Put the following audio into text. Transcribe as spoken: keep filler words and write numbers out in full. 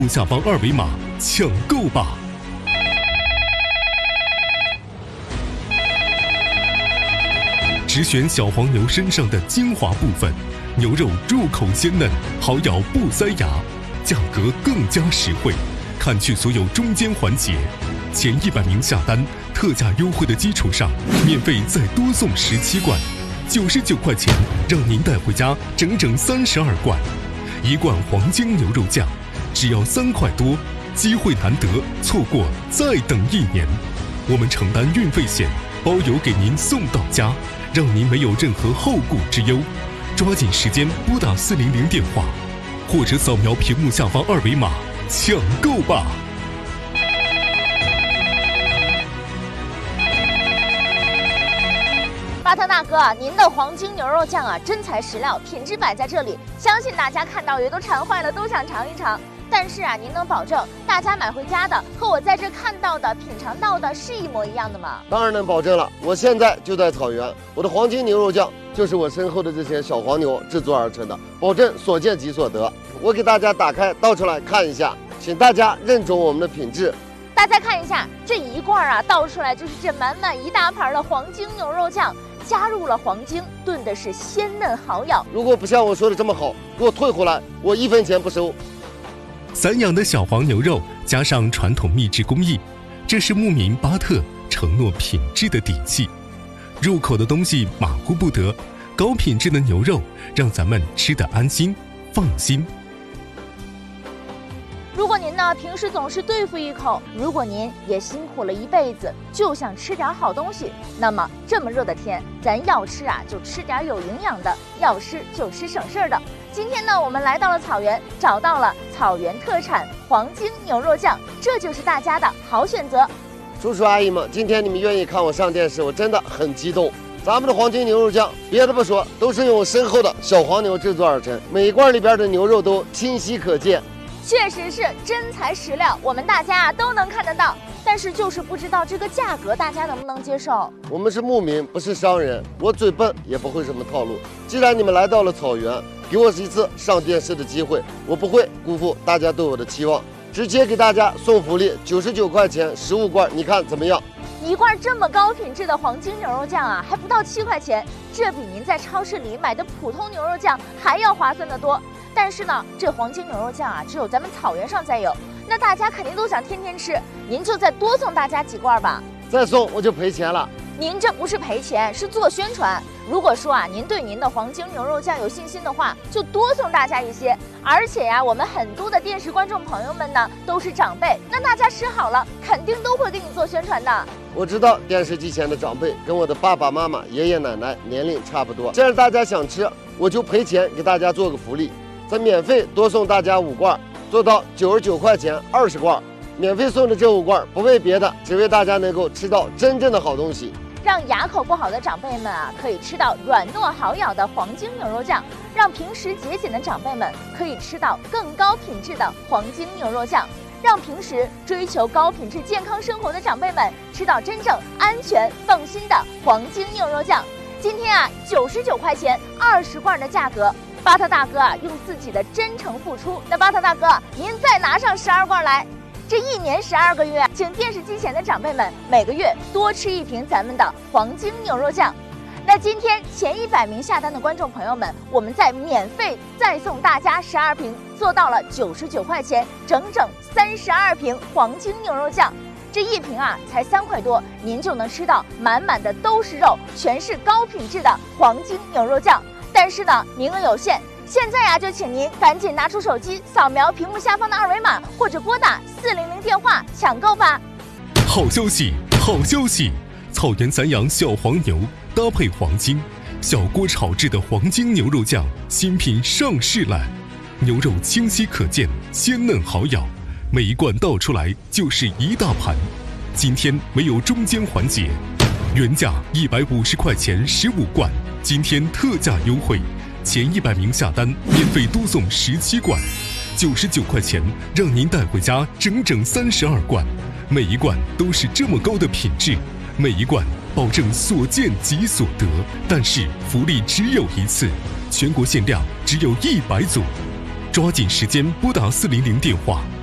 下方二维码抢购吧！只选小黄牛身上的精华部分，牛肉入口鲜嫩，好咬不塞牙，价格更加实惠，砍去所有中间环节。前一百名下单，特价优惠的基础上，免费再多送十七罐，九十九块钱让您带回家整整三十二罐。一罐黄金牛肉酱只要三块多，机会难得，错过再等一年。我们承担运费险，包邮给您送到家，让您没有任何后顾之忧。抓紧时间拨打四零零电话，或者扫描屏幕下方二维码抢购吧。 巴特大哥，您的黄金牛肉酱啊，真材实料，品质摆在这里，相信大家看到也都馋坏了，都想尝一尝。但是啊，您能保证大家买回家的和我在这看到的、品尝到的是一模一样的吗？ 当然能保证了，我现在就在草原，我的黄金牛肉酱就是我身后的这些小黄牛制作而成的，保证所见即所得。我给大家打开倒出来看一下，请大家认准我们的品质。 大家看一下，这一罐啊倒出来就是这满满一大盘的黄金牛肉酱。加入了黄精，炖的是鲜嫩好咬。 如果不像我说的这么好，给我退回来，我一分钱不收。 散养的小黄牛肉加上传统秘制工艺，这是牧民巴特承诺品质的底气。入口的东西马虎不得，高品质的牛肉让咱们吃得安心放心。 如果您呢平时总是对付一口，如果您也辛苦了一辈子，就想吃点好东西，那么这么热的天，咱要吃啊就吃点有营养的，要吃就吃省事儿的。今天呢，我们来到了草原，找到了草原特产黄金牛肉酱，这就是大家的好选择。 叔叔阿姨们，今天你们愿意看我上电视，我真的很激动。咱们的黄金牛肉酱，别的不说，都是用我身后的小黄牛制作而成，每一罐里边的牛肉都清晰可见。 确实是真材实料，我们大家啊都能看得到，但是就是不知道这个价格大家能不能接受。 我们是牧民，不是商人，我嘴笨也不会什么套路。既然你们来到了草原，给我一次上电视的机会，我不会辜负大家对我的期望，直接给大家送福利，九十九块钱十五罐，你看怎么样？ 一罐这么高品质的黄金牛肉酱啊，还不到七块钱，这比您在超市里买的普通牛肉酱还要划算得多。但是呢，这黄金牛肉酱啊，只有咱们草原上才有，那大家肯定都想天天吃，您就再多送大家几罐吧。 再送我就赔钱了。 您这不是赔钱，是做宣传。如果说啊，您对您的黄金牛肉酱有信心的话，就多送大家一些。而且呀、啊，我们很多的电视观众朋友们呢，都是长辈，那大家吃好了，肯定都会给你做宣传的。 我知道电视机前的长辈跟我的爸爸妈妈、爷爷奶奶年龄差不多，既然大家想吃，我就赔钱给大家做个福利。再免费多送大家五罐，做到九十九块钱二十罐。免费送的这五罐不为别的，只为大家能够吃到真正的好东西， 让牙口不好的长辈们啊可以吃到软糯好咬的黄金牛肉酱，让平时节俭的长辈们可以吃到更高品质的黄金牛肉酱，让平时追求高品质健康生活的长辈们吃到真正安全放心的黄金牛肉酱。今天啊，九十九块钱二十罐的价格。巴特大哥啊，用自己的真诚付出。那巴特大哥，您再拿上十二罐来，这一年十二个月，请电视机前的长辈们每个月多吃一瓶咱们的黄金牛肉酱。那今天前一百名下单的观众朋友们，我们再免费再送大家十二瓶，做到了九十九块钱，整整三十二瓶黄金牛肉酱。这一瓶啊才三块多，您就能吃到满满的都是肉，全是高品质的黄金牛肉酱。但是呢，名额有限，现在呀、啊，就请您赶紧拿出手机，扫描屏幕下方的二维码，或者拨打四零零电话抢购吧。 好消息，好消息！草原散养小黄牛搭配黄金，小锅炒制的黄金牛肉酱新品上市了，牛肉清晰可见，鲜嫩好咬，每一罐倒出来就是一大盘。今天没有中间环节，原价一百五十块钱十五罐。今天特价优惠，前一百名下单免费多送十七罐，九十九块钱让您带回家整整三十二罐，每一罐都是这么高的品质，每一罐保证所见即所得。但是福利只有一次，全国限量只有一百组，抓紧时间拨打四零零电话，